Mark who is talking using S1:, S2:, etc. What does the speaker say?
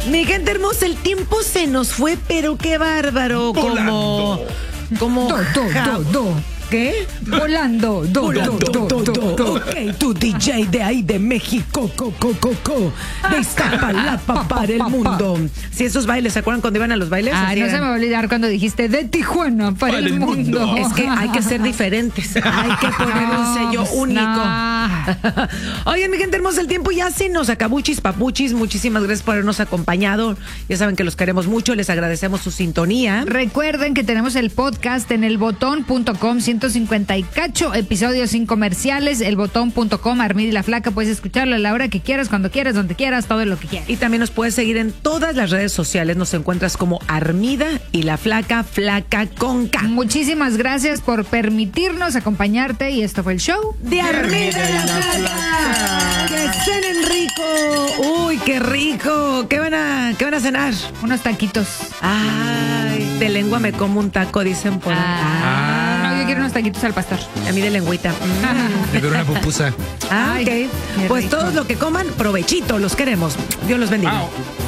S1: Mi gente hermosa, el tiempo se nos fue, pero qué bárbaro. Como ¿qué?
S2: Volando.
S1: Ok, tu DJ de ahí de México, de Iztapalapa para el mundo. Si esos bailes, ¿se acuerdan cuando iban a los bailes?
S2: Ay, no se me va a olvidar cuando dijiste de Tijuana para el mundo.
S1: Es que hay que ser diferentes. Hay que poner un sello único. Oigan, mi gente hermosa, el tiempo ya se nos acabó, papuchis. Muchísimas gracias por habernos acompañado. Ya saben que los queremos mucho. Les agradecemos su sintonía.
S2: Recuerden que tenemos el podcast en elbotón.com, 150 y cacho episodios sin comerciales. Elbotón.com, Armida y la Flaca. Puedes escucharlo a la hora que quieras, cuando quieras, donde quieras, todo lo que quieras.
S1: Y también nos puedes seguir en todas las redes sociales. Nos encuentras como Armida y la Flaca, Flaca con K.
S2: Muchísimas gracias por permitirnos acompañarte. Y esto fue el show
S1: de Armida y la Flaca. ¡Que cenen rico! ¡Uy, qué rico! ¿Qué van a cenar?
S2: Unos taquitos.
S1: Ay, de lengua me como un taco, dicen por ahí.
S2: No, yo quiero unos taquitos al pastor.
S1: A mí de lengüita.
S3: Le quiero una pupusa.
S1: Ok. Pues todos lo que coman, provechito, los queremos. Dios los bendiga.
S3: Wow.